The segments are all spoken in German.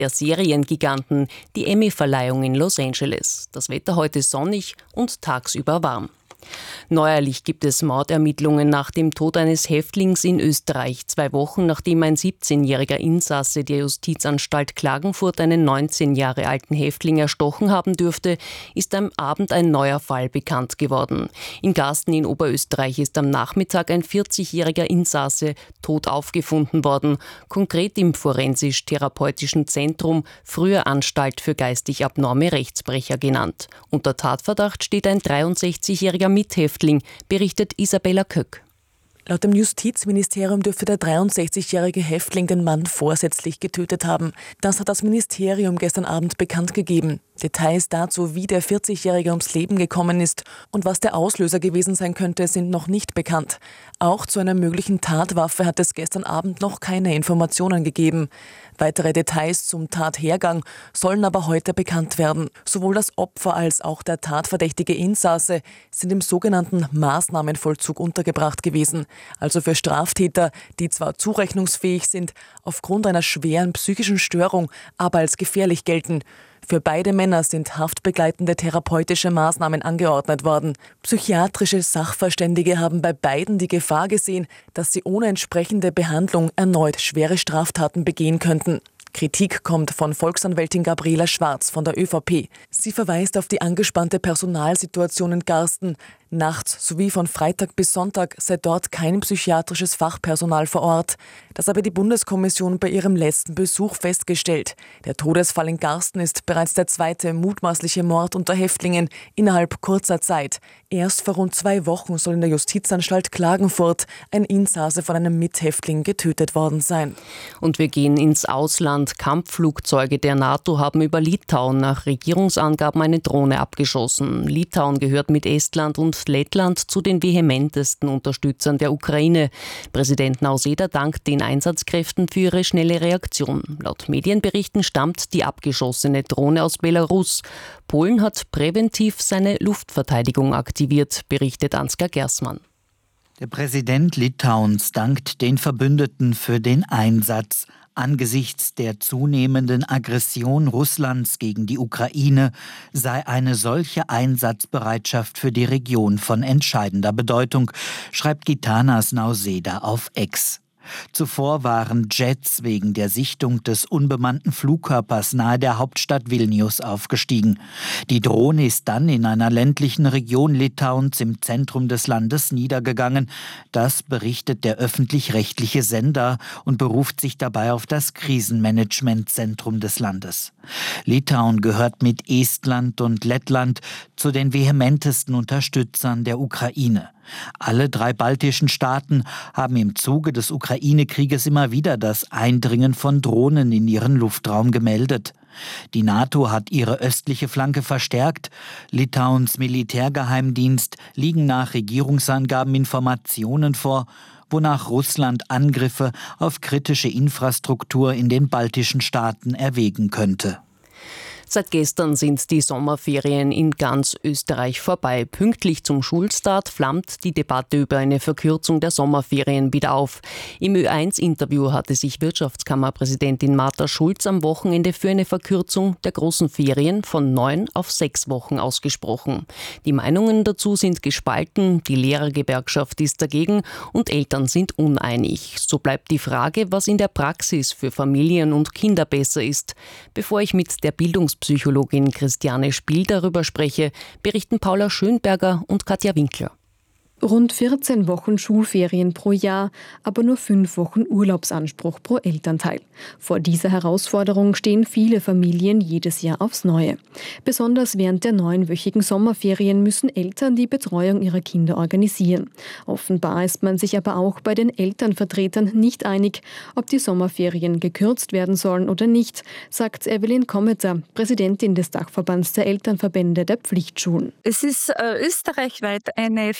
der Seriengiganten, die Emmy-Verleihung in Los Angeles. Das Wetter heute sonnig und tagsüber warm. Neuerlich gibt es Mordermittlungen nach dem Tod eines Häftlings in Österreich. 2 Wochen nachdem ein 17-jähriger Insasse der Justizanstalt Klagenfurt einen 19 Jahre alten Häftling erstochen haben dürfte, ist am Abend ein neuer Fall bekannt geworden. In Garsten in Oberösterreich ist am Nachmittag ein 40-jähriger Insasse tot aufgefunden worden, konkret im forensisch-therapeutischen Zentrum, früher Anstalt für geistig abnorme Rechtsbrecher genannt. Unter Tatverdacht steht ein 63-jähriger Mithäftling, berichtet Isabella Köck. Laut dem Justizministerium dürfte der 63-jährige Häftling den Mann vorsätzlich getötet haben. Das hat das Ministerium gestern Abend bekannt gegeben. Details dazu, wie der 40-Jährige ums Leben gekommen ist und was der Auslöser gewesen sein könnte, sind noch nicht bekannt. Auch zu einer möglichen Tatwaffe hat es gestern Abend noch keine Informationen gegeben. Weitere Details zum Tathergang sollen aber heute bekannt werden. Sowohl das Opfer als auch der tatverdächtige Insasse sind im sogenannten Maßnahmenvollzug untergebracht gewesen. Also für Straftäter, die zwar zurechnungsfähig sind, aufgrund einer schweren psychischen Störung, aber als gefährlich gelten. Für beide Männer sind haftbegleitende therapeutische Maßnahmen angeordnet worden. Psychiatrische Sachverständige haben bei beiden die Gefahr gesehen, dass sie ohne entsprechende Behandlung erneut schwere Straftaten begehen könnten. Kritik kommt von Volksanwältin Gabriela Schwarz von der ÖVP. Sie verweist auf die angespannte Personalsituation in Garsten. Nachts sowie von Freitag bis Sonntag sei dort kein psychiatrisches Fachpersonal vor Ort. Das habe die Bundeskommission bei ihrem letzten Besuch festgestellt. Der Todesfall in Garsten ist bereits der 2. mutmaßliche Mord unter Häftlingen innerhalb kurzer Zeit. Erst vor rund 2 Wochen soll in der Justizanstalt Klagenfurt ein Insasse von einem Mithäftling getötet worden sein. Und wir gehen ins Ausland. Kampfflugzeuge der NATO haben über Litauen nach Regierungsangaben eine Drohne abgeschossen. Litauen gehört mit Estland und Lettland zu den vehementesten Unterstützern der Ukraine. Präsident Nausėda dankt den Einsatzkräften für ihre schnelle Reaktion. Laut Medienberichten stammt die abgeschossene Drohne aus Belarus. Polen hat präventiv seine Luftverteidigung aktiviert, berichtet Ansgar Gersmann. Der Präsident Litauens dankt den Verbündeten für den Einsatz. Angesichts der zunehmenden Aggression Russlands gegen die Ukraine sei eine solche Einsatzbereitschaft für die Region von entscheidender Bedeutung, schreibt Gitanas Nausėda auf X. Zuvor waren Jets wegen der Sichtung des unbemannten Flugkörpers nahe der Hauptstadt Vilnius aufgestiegen. Die Drohne ist dann in einer ländlichen Region Litauens im Zentrum des Landes niedergegangen. Das berichtet der öffentlich-rechtliche Sender und beruft sich dabei auf das Krisenmanagementzentrum des Landes. Litauen gehört mit Estland und Lettland zu den vehementesten Unterstützern der Ukraine. Alle 3 baltischen Staaten haben im Zuge des Ukraine-Krieges immer wieder das Eindringen von Drohnen in ihren Luftraum gemeldet. Die NATO hat ihre östliche Flanke verstärkt. Litauens Militärgeheimdienst liegen nach Regierungsangaben Informationen vor, wonach Russland Angriffe auf kritische Infrastruktur in den baltischen Staaten erwägen könnte. Seit gestern sind die Sommerferien in ganz Österreich vorbei. Pünktlich zum Schulstart flammt die Debatte über eine Verkürzung der Sommerferien wieder auf. Im Ö1-Interview hatte sich Wirtschaftskammerpräsidentin Martha Schulz am Wochenende für eine Verkürzung der großen Ferien von 9 auf 6 Wochen ausgesprochen. Die Meinungen dazu sind gespalten, die Lehrergewerkschaft ist dagegen und Eltern sind uneinig. So bleibt die Frage, was in der Praxis für Familien und Kinder besser ist. Bevor ich mit der Bildungspsychologin Christiane Spiel darüber spreche, berichten Paula Schönberger und Katja Winkler. Rund 14 Wochen Schulferien pro Jahr, aber nur 5 Wochen Urlaubsanspruch pro Elternteil. Vor dieser Herausforderung stehen viele Familien jedes Jahr aufs Neue. Besonders während der 9-wöchigen Sommerferien müssen Eltern die Betreuung ihrer Kinder organisieren. Offenbar ist man sich aber auch bei den Elternvertretern nicht einig, ob die Sommerferien gekürzt werden sollen oder nicht, sagt Evelyn Kommeter, Präsidentin des Dachverbands der Elternverbände der Pflichtschulen. Es ist österreichweit eine 50-50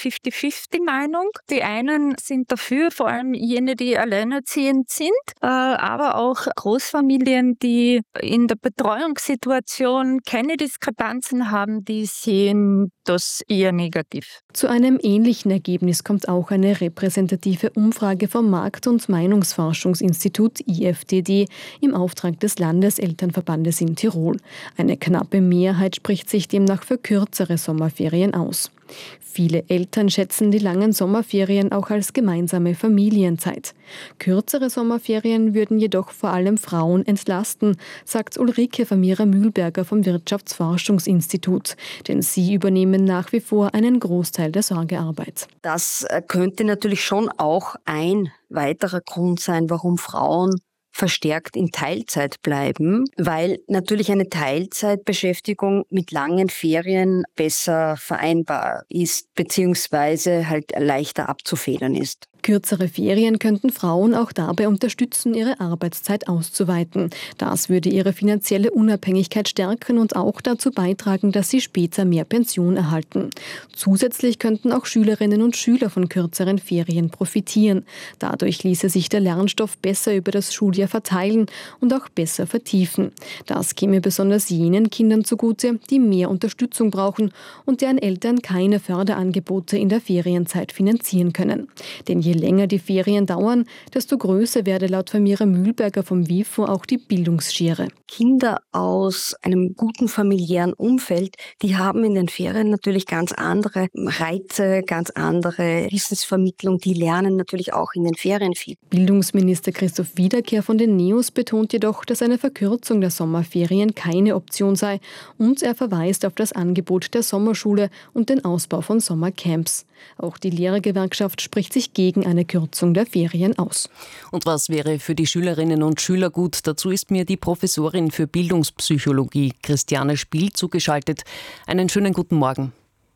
trifft die Meinung. Die einen sind dafür, vor allem jene, die alleinerziehend sind, aber auch Großfamilien, die in der Betreuungssituation keine Diskrepanzen haben, die sehen das eher negativ. Zu einem ähnlichen Ergebnis kommt auch eine repräsentative Umfrage vom Markt- und Meinungsforschungsinstitut IFDD im Auftrag des Landeselternverbandes in Tirol. Eine knappe Mehrheit spricht sich demnach für kürzere Sommerferien aus. Viele Eltern schätzen die langen Sommerferien auch als gemeinsame Familienzeit. Kürzere Sommerferien würden jedoch vor allem Frauen entlasten, sagt Ulrike Vermierer-Mühlberger vom Wirtschaftsforschungsinstitut. Denn sie übernehmen nach wie vor einen Großteil der Sorgearbeit. Das könnte natürlich schon auch ein weiterer Grund sein, warum Frauen verstärkt in Teilzeit bleiben, weil natürlich eine Teilzeitbeschäftigung mit langen Ferien besser vereinbar ist, beziehungsweise halt leichter abzufedern ist. Kürzere Ferien könnten Frauen auch dabei unterstützen, ihre Arbeitszeit auszuweiten. Das würde ihre finanzielle Unabhängigkeit stärken und auch dazu beitragen, dass sie später mehr Pension erhalten. Zusätzlich könnten auch Schülerinnen und Schüler von kürzeren Ferien profitieren. Dadurch ließe sich der Lernstoff besser über das Schuljahr verteilen und auch besser vertiefen. Das käme besonders jenen Kindern zugute, die mehr Unterstützung brauchen und deren Eltern keine Förderangebote in der Ferienzeit finanzieren können. Denn je länger die Ferien dauern, desto größer werde laut Vermierer-Mühlberger vom WIFO auch die Bildungsschere. Kinder aus einem guten familiären Umfeld, die haben in den Ferien natürlich ganz andere Reize, ganz andere Wissensvermittlung. Die lernen natürlich auch in den Ferien viel. Bildungsminister Christoph Wiederkehr von den NEOS betont jedoch, dass eine Verkürzung der Sommerferien keine Option sei und er verweist auf das Angebot der Sommerschule und den Ausbau von Sommercamps. Auch die Lehrergewerkschaft spricht sich gegen eine Kürzung der Ferien aus. Und was wäre für die Schülerinnen und Schüler gut? Dazu ist mir die Professorin für Bildungspsychologie Christiane Spiel zugeschaltet. Einen schönen guten Morgen.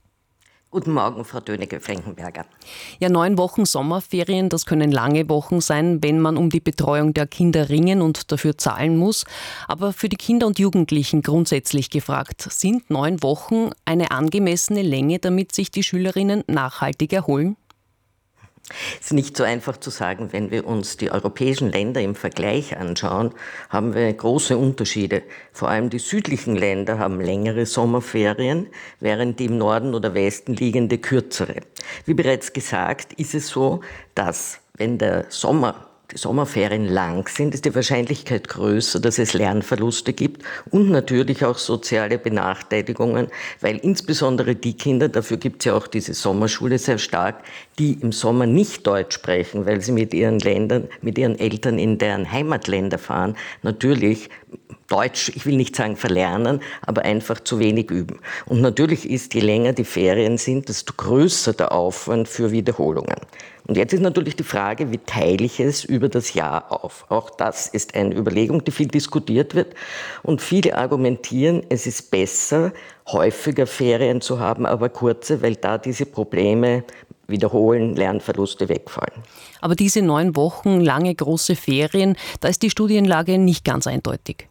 Guten Morgen, Frau Dönecke-Frankenberger. Ja, 9 Wochen Sommerferien, das können lange Wochen sein, wenn man um die Betreuung der Kinder ringen und dafür zahlen muss. Aber für die Kinder und Jugendlichen grundsätzlich gefragt, sind 9 Wochen eine angemessene Länge, damit sich die Schülerinnen nachhaltig erholen? Es ist nicht so einfach zu sagen, wenn wir uns die europäischen Länder im Vergleich anschauen, haben wir große Unterschiede. Vor allem die südlichen Länder haben längere Sommerferien, während die im Norden oder Westen liegende kürzere. Wie bereits gesagt, ist es so, dass wenn die Sommerferien lang sind, ist die Wahrscheinlichkeit größer, dass es Lernverluste gibt und natürlich auch soziale Benachteiligungen, weil insbesondere die Kinder, dafür gibt es ja auch diese Sommerschule sehr stark, die im Sommer nicht Deutsch sprechen, weil sie mit ihren Eltern in deren Heimatländer fahren, natürlich Deutsch, ich will nicht sagen verlernen, aber einfach zu wenig üben. Und natürlich ist, je länger die Ferien sind, desto größer der Aufwand für Wiederholungen. Und jetzt ist natürlich die Frage, wie teile ich es über das Jahr auf? Auch das ist eine Überlegung, die viel diskutiert wird. Und viele argumentieren, es ist besser, häufiger Ferien zu haben, aber kurze, weil da diese Probleme wiederholen, Lernverluste wegfallen. Aber diese 9 Wochen lange große Ferien, da ist die Studienlage nicht ganz eindeutig.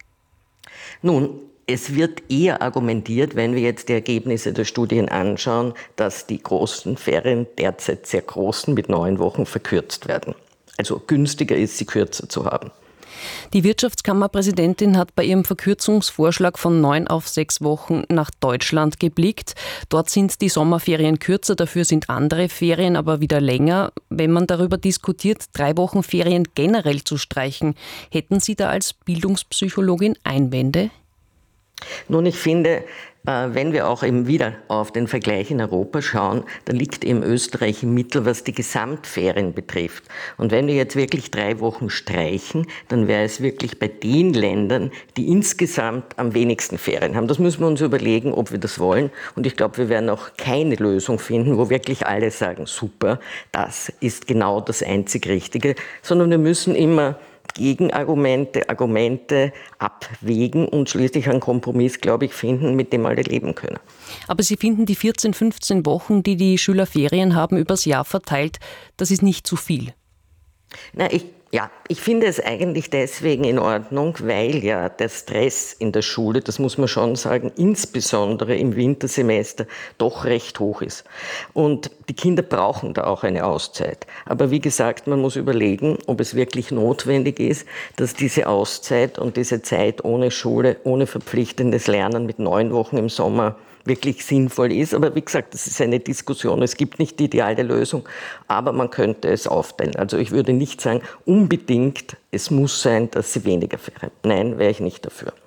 Nun, es wird eher argumentiert, wenn wir jetzt die Ergebnisse der Studien anschauen, dass die großen Ferien, derzeit sehr großen, mit 9 Wochen verkürzt werden. Also günstiger ist, sie kürzer zu haben. Die Wirtschaftskammerpräsidentin hat bei ihrem Verkürzungsvorschlag von 9 auf 6 Wochen nach Deutschland geblickt. Dort sind die Sommerferien kürzer, dafür sind andere Ferien aber wieder länger. Wenn man darüber diskutiert, 3 Wochen Ferien generell zu streichen, hätten Sie da als Bildungspsychologin Einwände? Nun, ich finde, wenn wir auch eben wieder auf den Vergleich in Europa schauen, dann liegt eben Österreich im Mittel, was die Gesamtferien betrifft. Und wenn wir jetzt wirklich 3 Wochen streichen, dann wäre es wirklich bei den Ländern, die insgesamt am wenigsten Ferien haben. Das müssen wir uns überlegen, ob wir das wollen. Und ich glaube, wir werden auch keine Lösung finden, wo wirklich alle sagen, super, das ist genau das einzig Richtige, sondern wir müssen immer Gegenargumente, Argumente abwägen und schließlich einen Kompromiss, glaube ich, finden, mit dem alle leben können. Aber Sie finden, die 14, 15 Wochen, die die Schüler Ferien haben, übers Jahr verteilt, das ist nicht zu viel? Na, Ja, ich finde es eigentlich deswegen in Ordnung, weil ja der Stress in der Schule, das muss man schon sagen, insbesondere im Wintersemester doch recht hoch ist. Und die Kinder brauchen da auch eine Auszeit. Aber wie gesagt, man muss überlegen, ob es wirklich notwendig ist, dass diese Auszeit und diese Zeit ohne Schule, ohne verpflichtendes Lernen mit 9 Wochen im Sommer wirklich sinnvoll ist. Aber wie gesagt, das ist eine Diskussion. Es gibt nicht die ideale Lösung, aber man könnte es aufteilen. Also ich würde nicht sagen, unbedingt, es muss sein, dass sie weniger Ferien. Nein, wäre ich nicht dafür.